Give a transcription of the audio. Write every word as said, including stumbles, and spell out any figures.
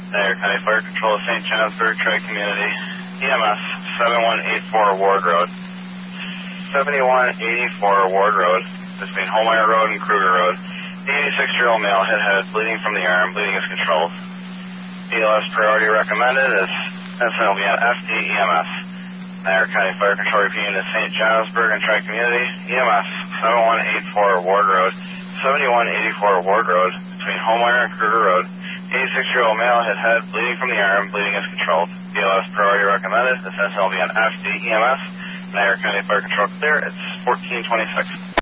Niagara County Fire Control, Saint Johnsburg, Tri-Community, E M S, seventy-one eighty-four Ward Road. seventy-one eighty-four Ward Road, between Holmeyer Road and Kruger Road. The eighty-six-year-old male hit head, bleeding from the arm, bleeding is controlled. B L S priority recommended is S N L B on F D E M S. Niagara County Fire Control repeating to Saint Johnsburg and Tri-Community, E M S, seventy-one eighty-four Ward Road, seventy-one eighty-four Ward Road, between Holmeyer and Kruger Road. eighty-six-year-old male hit head, bleeding from the arm, bleeding is controlled. B L S priority recommended is S N L B on F D E M S. Niagara County Fire Control clear, it's fourteen twenty-six.